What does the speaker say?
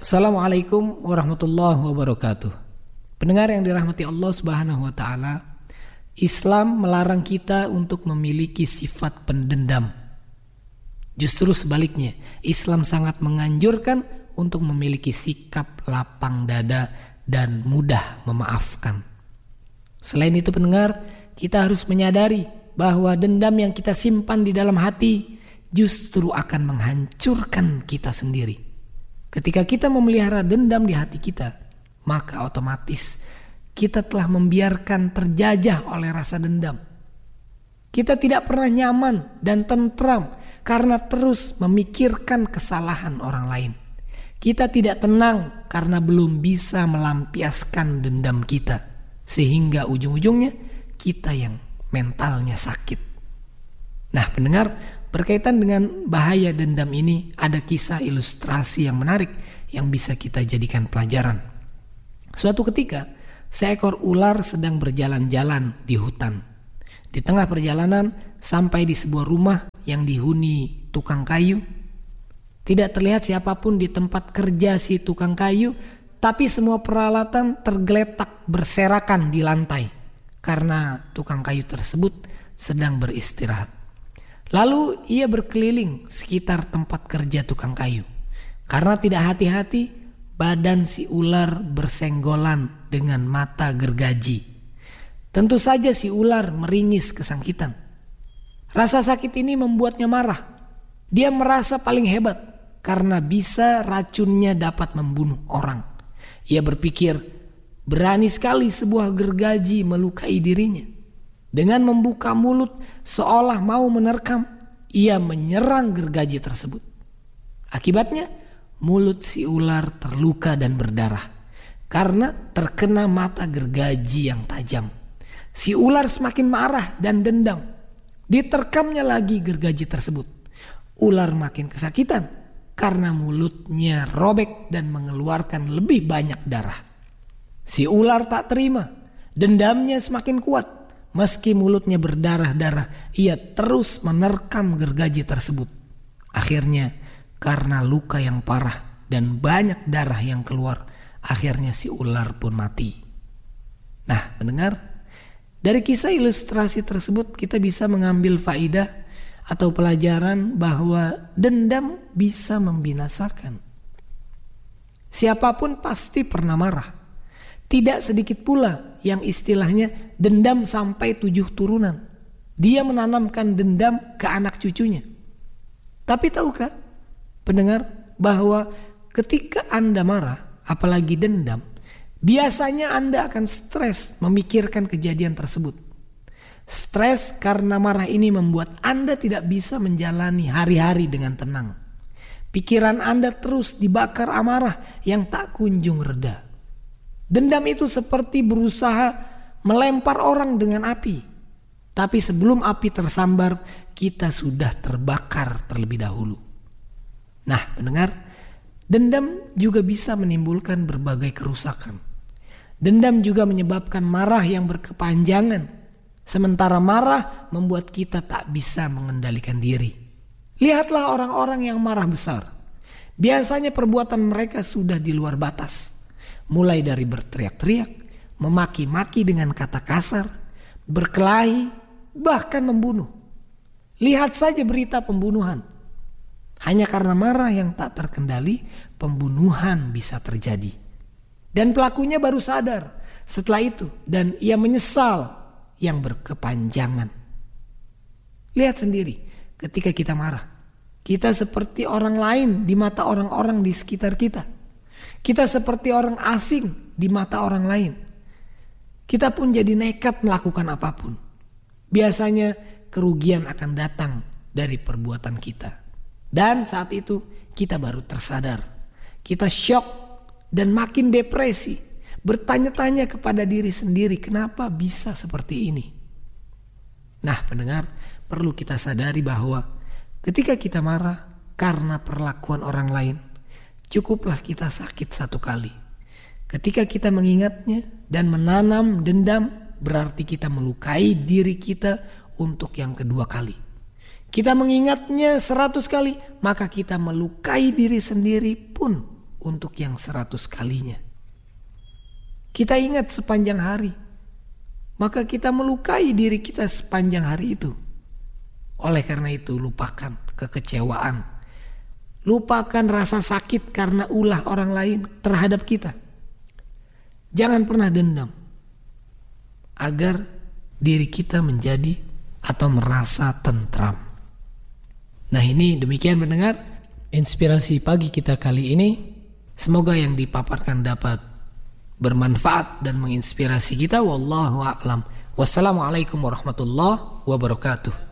Assalamualaikum warahmatullahi wabarakatuh. Pendengar yang dirahmati Allah Subhanahu wa taala, Islam melarang kita untuk memiliki sifat pendendam. Justru sebaliknya, Islam sangat menganjurkan untuk memiliki sikap lapang dada dan mudah memaafkan. Selain itu pendengar, kita harus menyadari bahwa dendam yang kita simpan di dalam hati justru akan menghancurkan kita sendiri. Ketika kita memelihara dendam di hati kita, maka otomatis kita telah membiarkan terjajah oleh rasa dendam. Kita tidak pernah nyaman dan tentram karena terus memikirkan kesalahan orang lain. Kita tidak tenang karena belum bisa melampiaskan dendam kita, sehingga ujung-ujungnya kita yang mentalnya sakit. Nah pendengar, berkaitan dengan bahaya dendam ini ada kisah ilustrasi yang menarik yang bisa kita jadikan pelajaran. Suatu ketika seekor ular sedang berjalan-jalan di hutan. Di tengah perjalanan sampai di sebuah rumah yang dihuni tukang kayu. Tidak terlihat siapapun di tempat kerja si tukang kayu, tapi semua peralatan tergeletak berserakan di lantai karena tukang kayu tersebut sedang beristirahat. Lalu ia berkeliling sekitar tempat kerja tukang kayu. Karena tidak hati-hati, badan si ular bersenggolan dengan mata gergaji. Tentu saja si ular meringis kesakitan. Rasa sakit ini membuatnya marah. Dia merasa paling hebat karena bisa racunnya dapat membunuh orang. Ia berpikir, berani sekali sebuah gergaji melukai dirinya. Dengan membuka mulut seolah mau menerkam, ia menyerang gergaji tersebut. Akibatnya mulut si ular terluka dan berdarah karena terkena mata gergaji yang tajam. Si ular semakin marah dan dendam. Diterkamnya lagi gergaji tersebut. Ular makin kesakitan karena mulutnya robek dan mengeluarkan lebih banyak darah. Si ular tak terima, dendamnya semakin kuat. Meski mulutnya berdarah-darah, ia terus menerkam gergaji tersebut. Akhirnya, karena luka yang parah dan banyak darah yang keluar, akhirnya si ular pun mati. Nah, mendengar, dari kisah ilustrasi tersebut kita bisa mengambil faidah atau pelajaran bahwa dendam bisa membinasakan. Siapapun pasti pernah marah. Tidak sedikit pula yang istilahnya dendam sampai 7 turunan. Dia menanamkan dendam ke anak cucunya. Tapi tahukah pendengar bahwa ketika Anda marah, apalagi dendam, biasanya Anda akan stres memikirkan kejadian tersebut. Stres karena marah ini membuat Anda tidak bisa menjalani hari-hari dengan tenang. Pikiran Anda terus dibakar amarah yang tak kunjung reda. Dendam itu seperti berusaha melempar orang dengan api. Tapi sebelum api tersambar, kita sudah terbakar terlebih dahulu. Nah, pendengar, dendam juga bisa menimbulkan berbagai kerusakan. Dendam juga menyebabkan marah yang berkepanjangan. Sementara marah membuat kita tak bisa mengendalikan diri. Lihatlah orang-orang yang marah besar. Biasanya perbuatan mereka sudah di luar batas. Mulai dari berteriak-teriak, memaki-maki dengan kata kasar, berkelahi, bahkan membunuh. Lihat saja berita pembunuhan. Hanya karena marah yang tak terkendali, pembunuhan bisa terjadi. Dan pelakunya baru sadar setelah itu dan ia menyesal yang berkepanjangan. Lihat sendiri, ketika kita marah, kita seperti orang lain di mata orang-orang di sekitar kita. Kita seperti orang asing di mata orang lain. Kita pun jadi nekat melakukan apapun. Biasanya kerugian akan datang dari perbuatan kita. Dan saat itu kita baru tersadar. Kita syok dan makin depresi. Bertanya-tanya kepada diri sendiri, kenapa bisa seperti ini? Nah pendengar, perlu kita sadari bahwa ketika kita marah karena perlakuan orang lain, cukuplah kita sakit satu kali. Ketika kita mengingatnya dan menanam dendam, berarti kita melukai diri kita untuk yang kedua kali. Kita mengingatnya 100 kali, maka kita melukai diri sendiri pun untuk yang 100 kalinya. Kita ingat sepanjang hari, maka kita melukai diri kita sepanjang hari itu. Oleh karena itu, lupakan kekecewaan, lupakan rasa sakit karena ulah orang lain terhadap kita. Jangan pernah dendam, agar diri kita menjadi atau merasa tentram. Nah, ini demikian pendengar inspirasi pagi kita kali ini. Semoga yang dipaparkan dapat bermanfaat dan menginspirasi kita. Wallahu a'lam. Wassalamualaikum warahmatullahi wabarakatuh.